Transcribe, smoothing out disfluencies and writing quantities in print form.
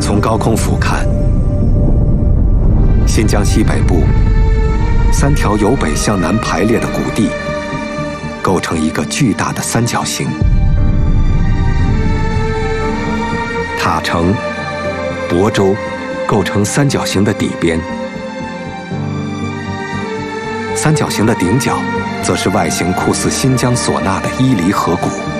从高空俯瞰，新疆西北部3条由北向南排列的谷地，构成一个巨大的三角形。塔城、亳州构成三角形的底边，三角形的顶角则是外形酷似新疆唢呐的伊犁河谷。